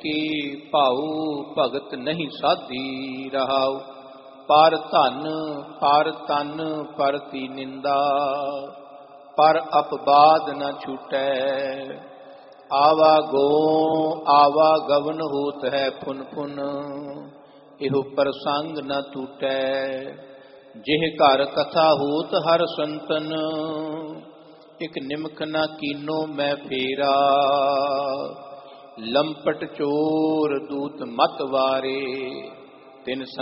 ਕੀ ਭਾਉ ਭਗਤ ਨਹੀਂ ਸਾਧੀ ਰਹਾਉ। ਪਰ ਧਨ ਪਰ ਤਨ ਪਰਤੀ ਨਿੰਦਾ ਪਰ ਅਪਵਾਦ ਨ ਛੂਟੈ। ਆਵਾ ਗੋ ਆਵਾ ਗਵਨ ਹੋਤ ਹੈ ਫੁਨ ਫੁਨ ਇਹੋ ਪ੍ਰਸੰਗ ਨ ਟੂਟੈ। ਜਿਹ ਘਰ ਕਥਾ ਹੋਤ ਹਰ ਸੰਤਨ ਇਕ ਨਿਮਕ ਨ ਕੀਨੋ ਮੈਂ ਫੇਰਾ। ਲੰਪਟ ਚੋਰ ਦੂਤ ਮਤ ਵਾਰੇ ਤਿਨ